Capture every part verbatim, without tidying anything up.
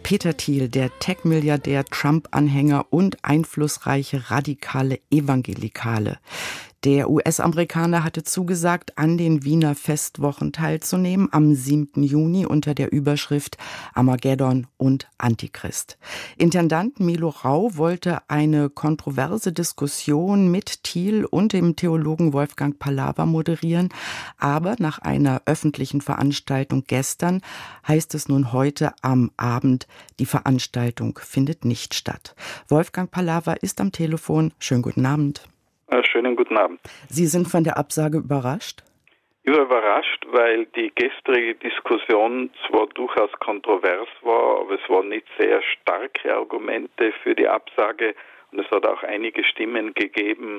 Peter Thiel, der Tech-Milliardär, Trump-Anhänger und einflussreiche radikale Evangelikale. Der U S-Amerikaner hatte zugesagt, an den Wiener Festwochen teilzunehmen, am siebten Juni unter der Überschrift Armageddon und Antichrist. Intendant Milo Rau wollte eine kontroverse Diskussion mit Thiel und dem Theologen Wolfgang Palawa moderieren, aber nach einer öffentlichen Veranstaltung gestern heißt es nun heute am Abend, die Veranstaltung findet nicht statt. Wolfgang Palawa ist am Telefon. Schönen guten Abend. Schönen guten Abend. Sie sind von der Absage überrascht? Überrascht, weil die gestrige Diskussion zwar durchaus kontrovers war, aber es waren nicht sehr starke Argumente für die Absage und es hat auch einige Stimmen gegeben,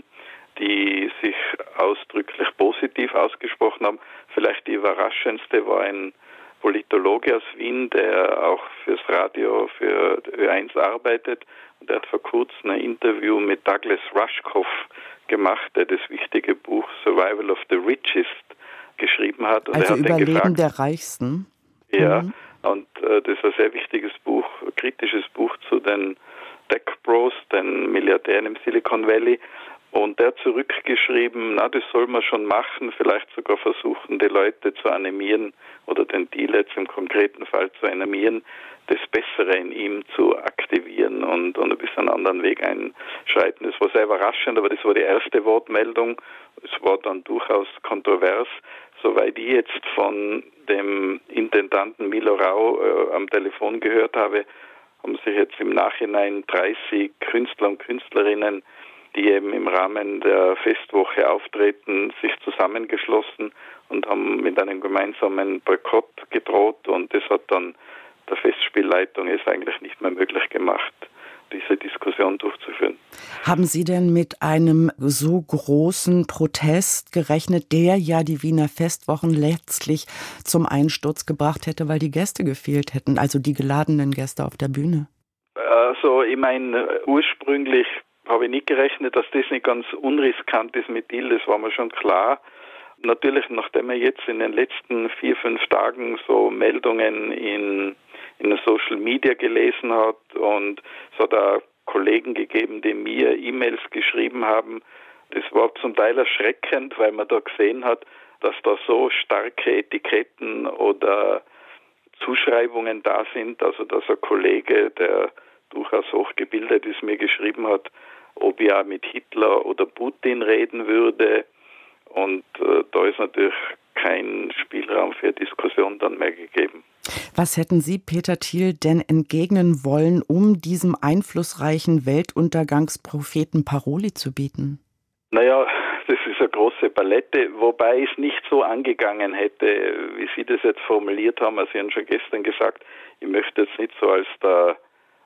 die sich ausdrücklich positiv ausgesprochen haben. Vielleicht die überraschendste war ein Politologe aus Wien, der auch fürs Radio, für Ö eins arbeitet, und der hat vor kurzem ein Interview mit Douglas Rushkoff gemacht, der das wichtige Buch Survival of the Richest geschrieben hat. Und also er hat Überleben gefragt, der Reichsten. Ja, mhm. und äh, das ist ein sehr wichtiges Buch, ein kritisches Buch zu den Tech Bros, den Milliardären im Silicon Valley. Und der hat zurückgeschrieben, na, das soll man schon machen, vielleicht sogar versuchen, die Leute zu animieren oder den Deal jetzt im konkreten Fall zu animieren, das Bessere in ihm zu aktivieren und, und ein bisschen einen anderen Weg einschreiten. Das war sehr überraschend, aber das war die erste Wortmeldung. Es war dann durchaus kontrovers. Soweit ich jetzt von dem Intendanten Milo Rau äh, am Telefon gehört habe, haben sich jetzt im Nachhinein dreißig Künstler und Künstlerinnen, die eben im Rahmen der Festwoche auftreten, sich zusammengeschlossen und haben mit einem gemeinsamen Boykott gedroht, und das hat dann der Festspielleitung es eigentlich nicht mehr möglich gemacht, diese Diskussion durchzuführen. Haben Sie denn mit einem so großen Protest gerechnet, der ja die Wiener Festwochen letztlich zum Einsturz gebracht hätte, weil die Gäste gefehlt hätten, also die geladenen Gäste auf der Bühne? Also ich meine, ursprünglich habe ich nicht gerechnet, dass das nicht ganz unriskant ist mit Thiel, das war mir schon klar. Natürlich, nachdem er jetzt in den letzten vier, fünf Tagen so Meldungen in, in Social Media gelesen hat, und es hat auch Kollegen gegeben, die mir E-Mails geschrieben haben, das war zum Teil erschreckend, weil man da gesehen hat, dass da so starke Etiketten oder Zuschreibungen da sind, also dass ein Kollege, der durchaus hochgebildet ist, mir geschrieben hat, ob ich auch mit Hitler oder Putin reden würde. Und äh, da ist natürlich kein Spielraum für Diskussion dann mehr gegeben. Was hätten Sie, Peter Thiel, denn entgegnen wollen, um diesem einflussreichen Weltuntergangspropheten Paroli zu bieten? Naja, das ist eine große Palette, wobei ich es nicht so angegangen hätte, wie Sie das jetzt formuliert haben. Also Sie haben schon gestern gesagt, ich möchte jetzt nicht so als der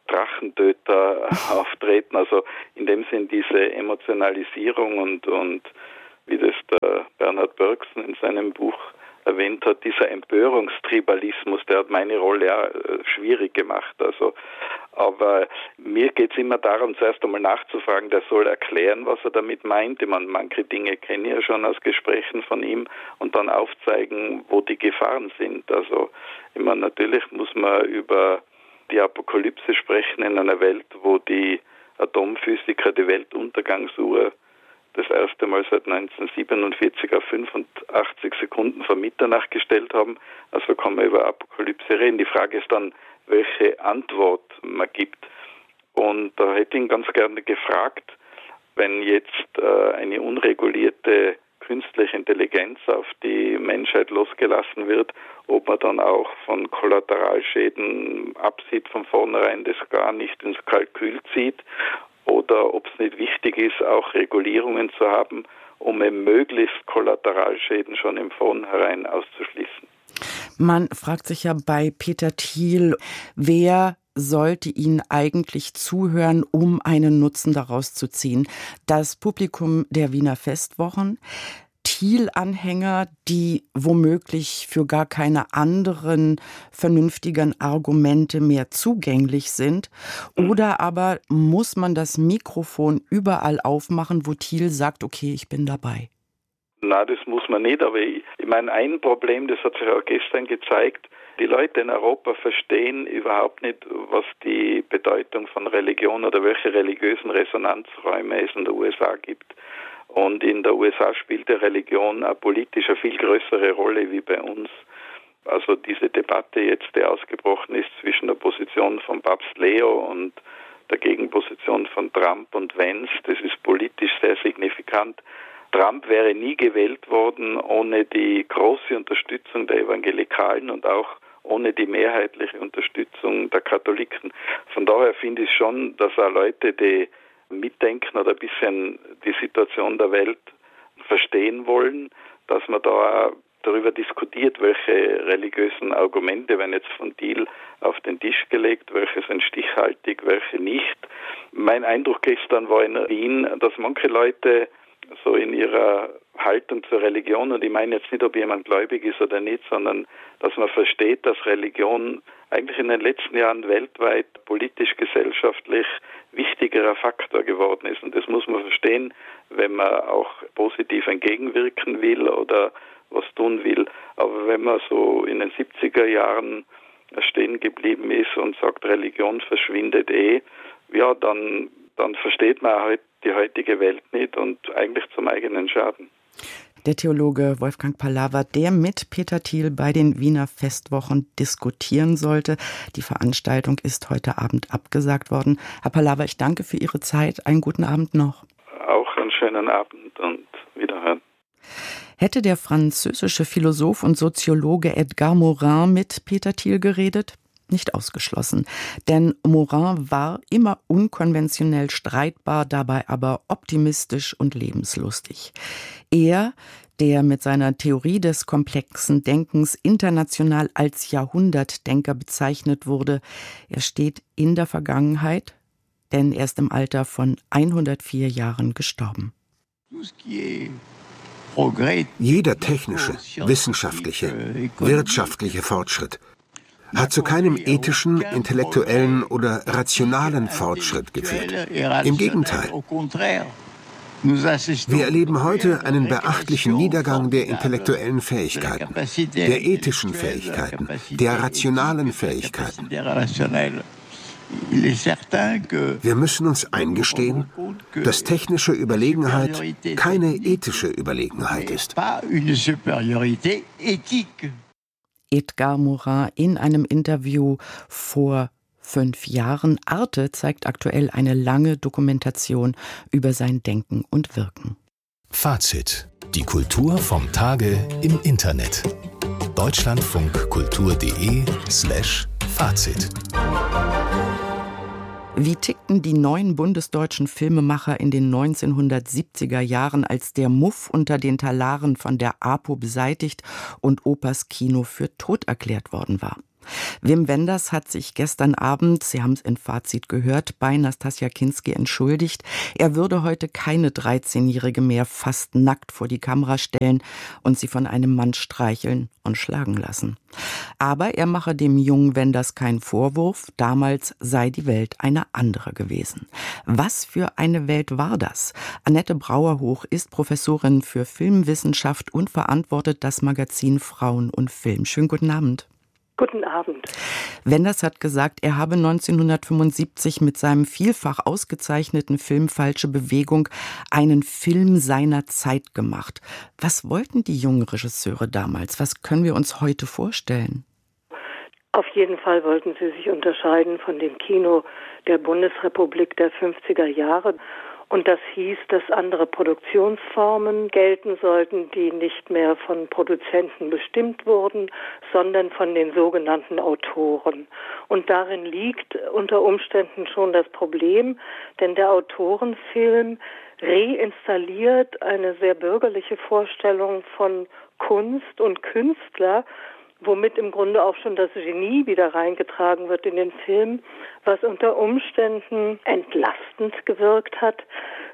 Drachentöter auftreten, also in dem Sinn diese Emotionalisierung und, und wie das der Bernhard Bergson in seinem Buch erwähnt hat, dieser Empörungstribalismus, der hat meine Rolle ja schwierig gemacht. Also, aber mir geht es immer darum, zuerst einmal nachzufragen, der soll erklären, was er damit meint. Ich meine, manche Dinge kenne ich ja schon aus Gesprächen von ihm, und dann aufzeigen, wo die Gefahren sind. Also, ich meine, natürlich muss man über die Apokalypse sprechen in einer Welt, wo die Atomphysiker die Weltuntergangsuhr das erste Mal seit neunzehnhundertsiebenundvierzig auf fünfundachtzig Sekunden vor Mitternacht gestellt haben. Also kann man über Apokalypse reden. Die Frage ist dann, welche Antwort man gibt. Und da hätte ich ihn ganz gerne gefragt, wenn jetzt äh, eine unregulierte künstliche Intelligenz auf die Menschheit losgelassen wird, ob man dann auch von Kollateralschäden absieht von vornherein, das gar nicht ins Kalkül zieht, oder ob es nicht wichtig ist, auch Regulierungen zu haben, um eben möglichst Kollateralschäden schon im Vornherein auszuschließen. Man fragt sich ja bei Peter Thiel, wer sollte Ihnen eigentlich zuhören, um einen Nutzen daraus zu ziehen? Das Publikum der Wiener Festwochen, Thiel-Anhänger, die womöglich für gar keine anderen vernünftigen Argumente mehr zugänglich sind? Oder aber muss man das Mikrofon überall aufmachen, wo Thiel sagt, okay, ich bin dabei? Na, das muss man nicht, aber ich, ich meine, ein Problem, das hat sich auch gestern gezeigt, die Leute in Europa verstehen überhaupt nicht, was die Bedeutung von Religion oder welche religiösen Resonanzräume es in der U S A gibt. Und in der U S A spielt die Religion eine politisch eine viel größere Rolle wie bei uns. Also diese Debatte jetzt, die ausgebrochen ist zwischen der Position von Papst Leo und der Gegenposition von Trump und Vance, das ist politisch sehr signifikant. Trump wäre nie gewählt worden ohne die große Unterstützung der Evangelikalen und auch ohne die mehrheitliche Unterstützung der Katholiken. Von daher finde ich schon, dass auch Leute, die mitdenken oder ein bisschen die Situation der Welt verstehen wollen, dass man da darüber diskutiert, welche religiösen Argumente werden jetzt von Thiel auf den Tisch gelegt, welche sind stichhaltig, welche nicht. Mein Eindruck gestern war in Wien, dass manche Leute so in ihrer Haltung zur Religion, und ich meine jetzt nicht, ob jemand gläubig ist oder nicht, sondern dass man versteht, dass Religion eigentlich in den letzten Jahren weltweit politisch, gesellschaftlich wichtigerer Faktor geworden ist. Und das muss man verstehen, wenn man auch positiv entgegenwirken will oder was tun will. Aber wenn man so in den siebziger Jahren stehen geblieben ist und sagt, Religion verschwindet eh, ja, dann, dann versteht man halt die heutige Welt nicht und eigentlich zum eigenen Schaden. Der Theologe Wolfgang Pallava, der mit Peter Thiel bei den Wiener Festwochen diskutieren sollte. Die Veranstaltung ist heute Abend abgesagt worden. Herr Pallava, ich danke für Ihre Zeit. Einen guten Abend noch. Auch einen schönen Abend und Wiederhören. Hätte der französische Philosoph und Soziologe Edgar Morin mit Peter Thiel geredet? Nicht ausgeschlossen, denn Morin war immer unkonventionell streitbar, dabei aber optimistisch und lebenslustig. Er, der mit seiner Theorie des komplexen Denkens international als Jahrhundertdenker bezeichnet wurde, er steht in der Vergangenheit, denn er ist im Alter von hundertvier Jahren gestorben. Jeder technische, wissenschaftliche, wirtschaftliche Fortschritt hat zu keinem ethischen, intellektuellen oder rationalen Fortschritt geführt. Im Gegenteil. Wir erleben heute einen beachtlichen Niedergang der intellektuellen Fähigkeiten, der ethischen Fähigkeiten, der rationalen Fähigkeiten. Wir müssen uns eingestehen, dass technische Überlegenheit keine ethische Überlegenheit ist. Edgar Morin in einem Interview vor fünf Jahren. Arte zeigt aktuell eine lange Dokumentation über sein Denken und Wirken. Fazit. Die Kultur vom Tage im Internet. deutschlandfunkkultur.de slash Fazit. Wie tickten die neuen bundesdeutschen Filmemacher in den neunzehnhundertsiebziger Jahren, als der Muff unter den Talaren von der APO beseitigt und Opas Kino für tot erklärt worden war? Wim Wenders hat sich gestern Abend, Sie haben es in Fazit gehört, bei Nastassja Kinski entschuldigt. Er würde heute keine dreizehnjährige mehr fast nackt vor die Kamera stellen und sie von einem Mann streicheln und schlagen lassen. Aber er mache dem jungen Wenders keinen Vorwurf, damals sei die Welt eine andere gewesen. Was für eine Welt war das? Annette Brauerhoch ist Professorin für Filmwissenschaft und verantwortet das Magazin Frauen und Film. Schönen guten Abend. Guten Abend. Wenders hat gesagt, er habe neunzehnhundertfünfundsiebzig mit seinem vielfach ausgezeichneten Film Falsche Bewegung einen Film seiner Zeit gemacht. Was wollten die jungen Regisseure damals? Was können wir uns heute vorstellen? Auf jeden Fall wollten sie sich unterscheiden von dem Kino der Bundesrepublik der fünfziger Jahre. Und das hieß, dass andere Produktionsformen gelten sollten, die nicht mehr von Produzenten bestimmt wurden, sondern von den sogenannten Autoren. Und darin liegt unter Umständen schon das Problem, denn der Autorenfilm reinstalliert eine sehr bürgerliche Vorstellung von Kunst und Künstler, womit im Grunde auch schon das Genie wieder reingetragen wird in den Film, was unter Umständen entlastend gewirkt hat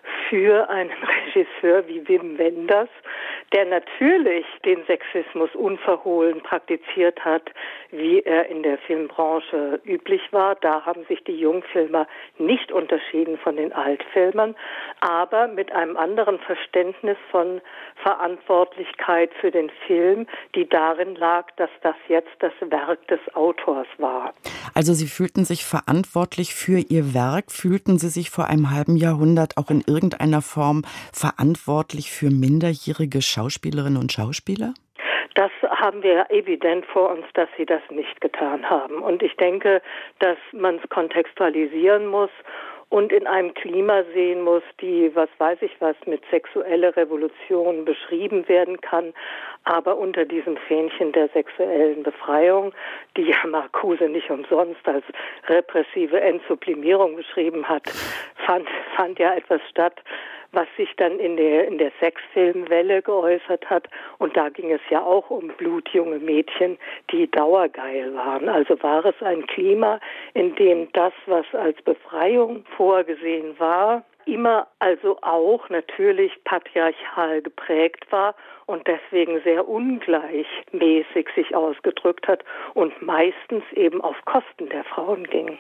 für einen Regisseur wie Wim Wenders, der natürlich den Sexismus unverhohlen praktiziert hat, wie er in der Filmbranche üblich war. Da haben sich die Jungfilmer nicht unterschieden von den Altfilmern, aber mit einem anderen Verständnis von Verantwortlichkeit für den Film, die darin lag, dass das jetzt das Werk des Autors war. Also Sie fühlten sich verantwortlich für Ihr Werk. Fühlten Sie sich vor einem halben Jahrhundert auch in irgendeiner Form verantwortlich für minderjährige Schauspielerinnen und Schauspieler? Das haben wir evident vor uns, dass sie das nicht getan haben. Und ich denke, dass man es kontextualisieren muss und in einem Klima sehen muss, die, was weiß ich was, mit sexueller Revolution beschrieben werden kann, aber unter diesem Fähnchen der sexuellen Befreiung, die ja Marcuse nicht umsonst als repressive Entsublimierung beschrieben hat, fand, fand ja etwas statt, was sich dann in der, in der Sexfilmwelle geäußert hat. Und da ging es ja auch um blutjunge Mädchen, die dauergeil waren. Also war es ein Klima, in dem das, was als Befreiung vorgesehen war, immer also auch natürlich patriarchal geprägt war und deswegen sehr ungleichmäßig sich ausgedrückt hat und meistens eben auf Kosten der Frauen ging.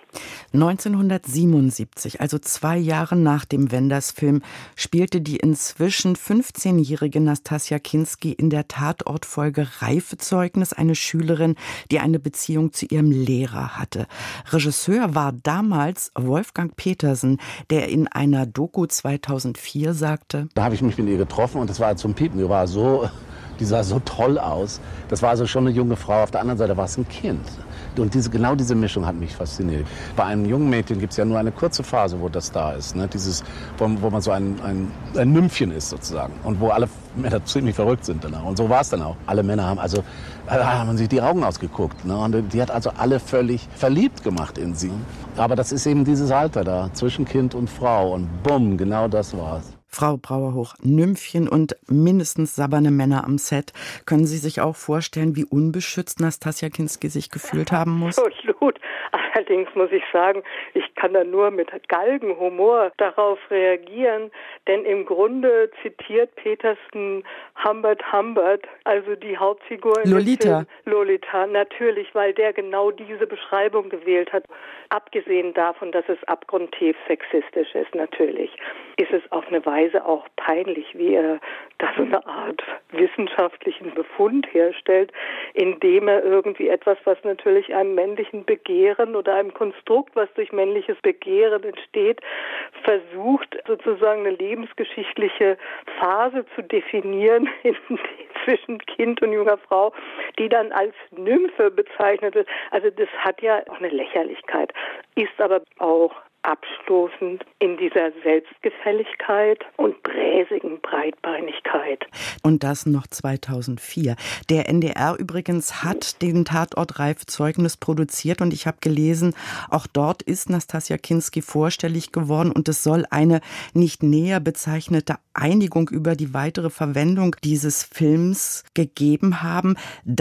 neunzehnhundertsiebenundsiebzig, also zwei Jahre nach dem Wenders-Film, spielte die inzwischen fünfzehnjährige Nastassja Kinski in der Tatortfolge Reifezeugnis eine Schülerin, die eine Beziehung zu ihrem Lehrer hatte. Regisseur war damals Wolfgang Petersen, der in einer Doku zweitausendvier sagte: Da habe ich mich mit ihr getroffen und das war zum Piepen. Die war so, die sah so toll aus. Das war also schon eine junge Frau. Auf der anderen Seite war es ein Kind. Und diese, genau diese Mischung hat mich fasziniert. Bei einem jungen Mädchen gibt es ja nur eine kurze Phase, wo das da ist. Ne? Dieses, wo, wo man so ein, ein, ein Nymphchen ist sozusagen. Und wo alle Männer ziemlich verrückt sind danach. Und so war es dann auch. Alle Männer haben also haben sich die Augen ausgeguckt. Ne? Und die hat also alle völlig verliebt gemacht in sie. Aber das ist eben dieses Alter da, zwischen Kind und Frau. Und bumm, genau das war's. Frau Brauerhoch, Nymphchen und mindestens sabberne Männer am Set. Können Sie sich auch vorstellen, wie unbeschützt Nastassja Kinski sich gefühlt haben muss? Absolut. Allerdings muss ich sagen, ich kann da nur mit Galgenhumor darauf reagieren, denn im Grunde zitiert Petersen Humbert Humbert, also die Hauptfigur in Lolita. Lolita, natürlich, weil der genau diese Beschreibung gewählt hat. Abgesehen davon, dass es abgrundtief sexistisch ist, natürlich, ist es auf eine Weise auch peinlich, wie er da so eine Art wissenschaftlichen Befund herstellt, indem er irgendwie etwas, was natürlich einem männlichen Begehren oder einem Konstrukt, was durch männliches Begehren entsteht, versucht, sozusagen eine lebensgeschichtliche Phase zu definieren in, zwischen Kind und junger Frau, die dann als Nymphe bezeichnet wird. Also das hat ja auch eine Lächerlichkeit, ist aber auch abstoßend in dieser Selbstgefälligkeit und bräsigen Breitbeinigkeit. Und das noch zweitausendvier. Der N D R übrigens hat den Tatort Reifezeugnis produziert und ich habe gelesen, auch dort ist Nastassja Kinski vorstellig geworden und es soll eine nicht näher bezeichnete Einigung über die weitere Verwendung dieses Films gegeben haben.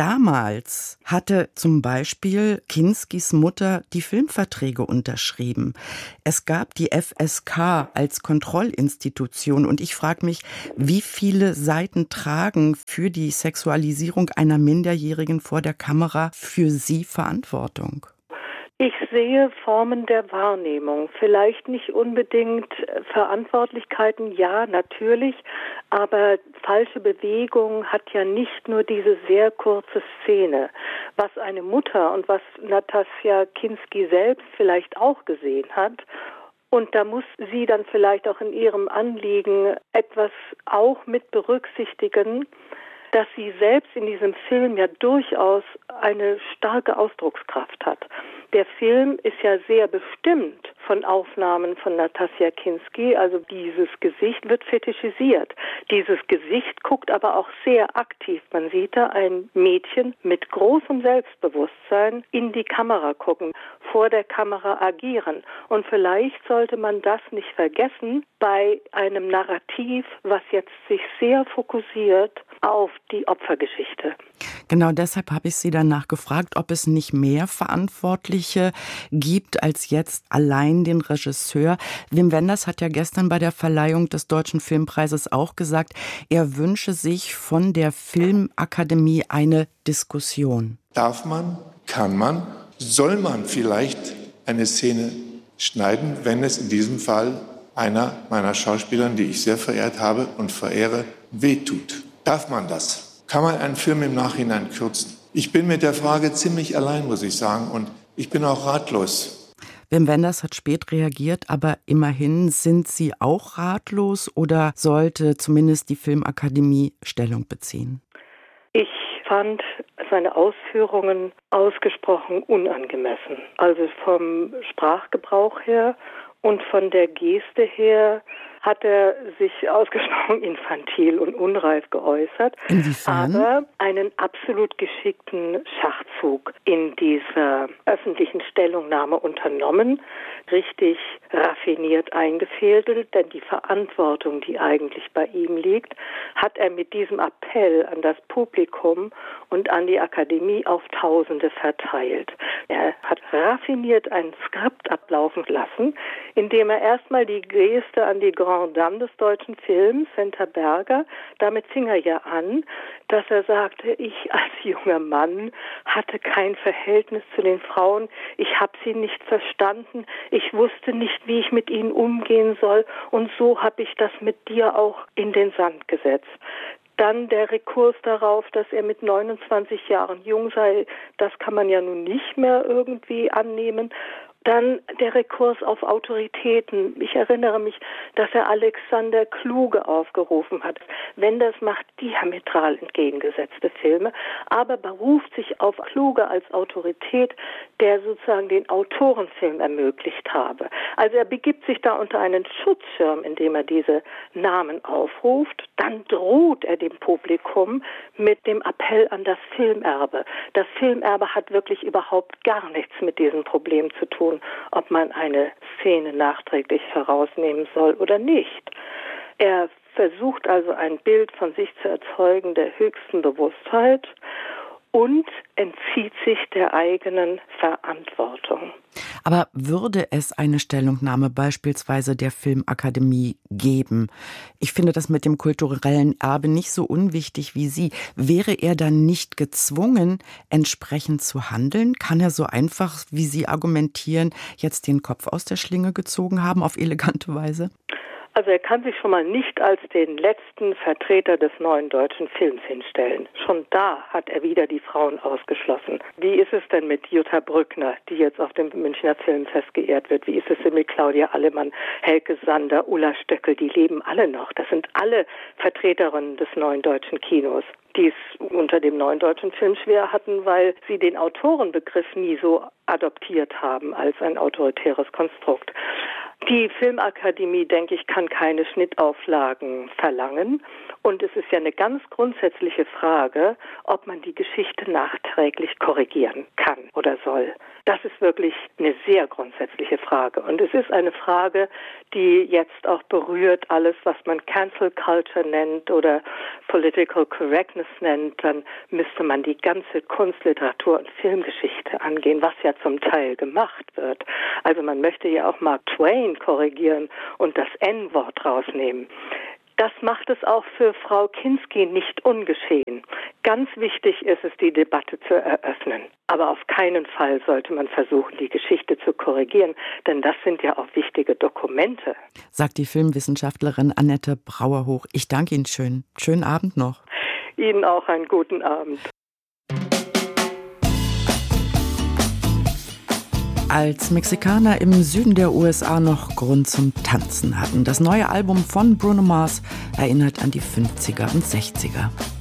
Damals hatte zum Beispiel Kinskis Mutter die Filmverträge unterschrieben. Es gab die F S K als Kontrollinstitution und ich frage mich, wie viele Seiten tragen für die Sexualisierung einer Minderjährigen vor der Kamera für Sie Verantwortung? Ich sehe Formen der Wahrnehmung, vielleicht nicht unbedingt Verantwortlichkeiten, ja, natürlich, aber falsche Bewegung hat ja nicht nur diese sehr kurze Szene. Was eine Mutter und was Nastassja Kinski selbst vielleicht auch gesehen hat, und da muss sie dann vielleicht auch in ihrem Anliegen etwas auch mit berücksichtigen, dass sie selbst in diesem Film ja durchaus eine starke Ausdruckskraft hat. Der Film ist ja sehr bestimmt von Aufnahmen von Nastassja Kinski, also dieses Gesicht wird fetischisiert. Dieses Gesicht guckt aber auch sehr aktiv. Man sieht da ein Mädchen mit großem Selbstbewusstsein in die Kamera gucken, vor der Kamera agieren. Und vielleicht sollte man das nicht vergessen bei einem Narrativ, was jetzt sich sehr fokussiert auf die Opfergeschichte. Genau deshalb habe ich Sie danach gefragt, ob es nicht mehr Verantwortliche gibt als jetzt allein den Regisseur. Wim Wenders hat ja gestern bei der Verleihung des Deutschen Filmpreises auch gesagt, er wünsche sich von der Filmakademie eine Diskussion. Darf man, kann man, soll man vielleicht eine Szene schneiden, wenn es in diesem Fall einer meiner Schauspielern, die ich sehr verehrt habe und verehre, wehtut? Darf man das? Kann man einen Film im Nachhinein kürzen? Ich bin mit der Frage ziemlich allein, muss ich sagen, und ich bin auch ratlos. Wim Wenders hat spät reagiert, aber immerhin, sind Sie auch ratlos oder sollte zumindest die Filmakademie Stellung beziehen? Ich fand seine Ausführungen ausgesprochen unangemessen. Also vom Sprachgebrauch her und von der Geste her hat er sich ausgesprochen infantil und unreif geäußert. Inwiefern? Aber einen absolut geschickten Schachzug in dieser öffentlichen Stellungnahme unternommen, richtig raffiniert eingefädelt, denn die Verantwortung, die eigentlich bei ihm liegt, hat er mit diesem Appell an das Publikum und an die Akademie auf Tausende verteilt. Er hat raffiniert ein Skript ablaufen lassen, indem er erstmal die Geste an die Grande Dame des deutschen Films, Senta Berger, damit fing er ja an, dass er sagte, ich als junger Mann hatte kein Verhältnis zu den Frauen, ich habe sie nicht verstanden, ich wusste nicht, wie ich mit ihnen umgehen soll und so habe ich das mit dir auch in den Sand gesetzt. Dann der Rekurs darauf, dass er mit neunundzwanzig Jahren jung sei, das kann man ja nun nicht mehr irgendwie annehmen. Dann der Rekurs auf Autoritäten. Ich erinnere mich, dass er Alexander Kluge aufgerufen hat. Wenders macht diametral entgegengesetzte Filme, aber beruft sich auf Kluge als Autorität, der sozusagen den Autorenfilm ermöglicht habe. Also er begibt sich da unter einen Schutzschirm, indem er diese Namen aufruft. Dann droht er dem Publikum mit dem Appell an das Filmerbe. Das Filmerbe hat wirklich überhaupt gar nichts mit diesem Problem zu tun, ob man eine Szene nachträglich herausnehmen soll oder nicht. Er versucht also ein Bild von sich zu erzeugen der höchsten Bewusstheit und entzieht sich der eigenen Verantwortung. Aber würde es eine Stellungnahme beispielsweise der Filmakademie geben? Ich finde das mit dem kulturellen Erbe nicht so unwichtig wie Sie. Wäre er dann nicht gezwungen, entsprechend zu handeln? Kann er so einfach, wie Sie argumentieren, jetzt den Kopf aus der Schlinge gezogen haben, auf elegante Weise? Also er kann sich schon mal nicht als den letzten Vertreter des neuen deutschen Films hinstellen. Schon da hat er wieder die Frauen ausgeschlossen. Wie ist es denn mit Jutta Brückner, die jetzt auf dem Münchner Filmfest geehrt wird? Wie ist es denn mit Claudia Allemann, Helke Sander, Ulla Stöckel? Die leben alle noch. Das sind alle Vertreterinnen des neuen deutschen Kinos, die es unter dem neuen deutschen Film schwer hatten, weil sie den Autorenbegriff nie so adoptiert haben als ein autoritäres Konstrukt. Die Filmakademie, denke ich, kann keine Schnittauflagen verlangen. Und es ist ja eine ganz grundsätzliche Frage, ob man die Geschichte nachträglich korrigieren kann oder soll. Das ist wirklich eine sehr grundsätzliche Frage. Und es ist eine Frage, die jetzt auch berührt alles, was man Cancel Culture nennt oder Political Correctness nennt. Dann müsste man die ganze Kunst-, Literatur- und Filmgeschichte angehen, was ja zum Teil gemacht wird. Also man möchte ja auch Mark Twain korrigieren und das En-Wort rausnehmen. Das macht es auch für Frau Kinski nicht ungeschehen. Ganz wichtig ist es, die Debatte zu eröffnen. Aber auf keinen Fall sollte man versuchen, die Geschichte zu korrigieren, denn das sind ja auch wichtige Dokumente. Sagt die Filmwissenschaftlerin Annette Brauerhoch. Ich danke Ihnen schön. Schönen Abend noch. Ihnen auch einen guten Abend. Als Mexikaner im Süden der U S A noch Grund zum Tanzen hatten. Das neue Album von Bruno Mars erinnert an die fünfziger und sechziger.